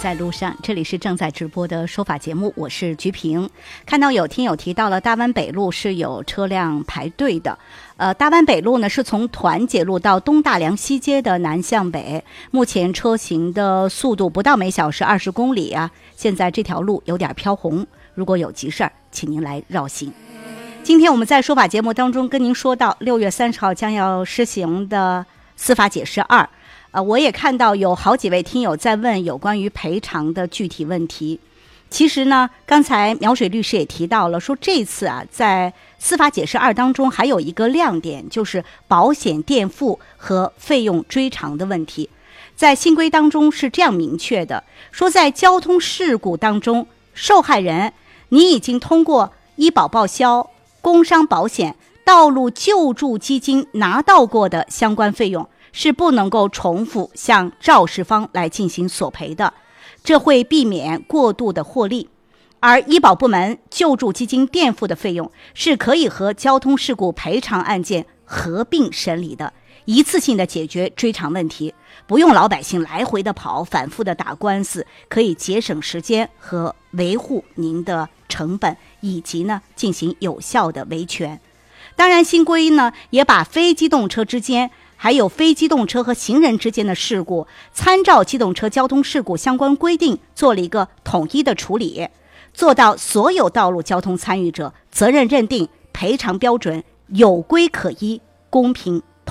在路上，这里是正在直播的说法节目，我是菊萍。看到有听友提到了大湾北路是有车辆排队的。大湾北路呢是从团结路到东大梁西街的南向北，目前车行的速度不到每小时20公里啊。现在这条路有点飘红，如果有急事儿，请您来绕行。今天我们在说法节目当中跟您说到6月30号将要施行的司法解释2。我也看到有好几位听友在问有关于赔偿的具体问题。其实呢，刚才苗水律师也提到了，说这次啊，在司法解释2当中还有一个亮点，就是保险垫付和费用追偿的问题。在新规当中是这样明确的，说在交通事故当中，受害人你已经通过医保报销、工伤保险、道路救助基金拿到过的相关费用，是不能够重复向肇事方来进行索赔的，这会避免过度的获利。而医保部门救助基金垫付的费用是可以和交通事故赔偿案件合并审理的，一次性的解决追偿问题，不用老百姓来回的跑，反复的打官司，可以节省时间和维护您的成本，以及呢进行有效的维权。当然，新规呢也把非机动车之间还有非机动车和行人之间的事故，参照机动车交通事故相关规定做了一个统一的处理，做到所有道路交通参与者责任认定、赔偿标准有规可依、公平